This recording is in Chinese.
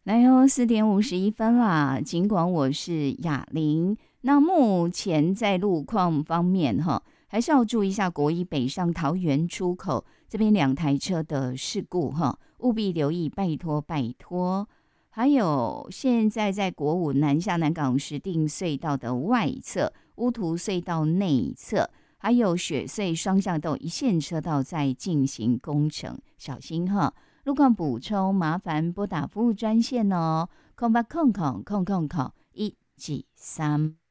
来哦，4:51啦。尽管我是雅玲，那目前在路况方面哈，还是要注意一下国一北上桃园出口这边2台车的事故哈，务必留意，拜托拜托。还有现在在国五南下南港石碇隧道的外侧、乌涂隧道内侧，还有雪隧双向都有一线车道在进行工程，小心哈。路况补充，麻烦拨打服务专线哦，0800000173。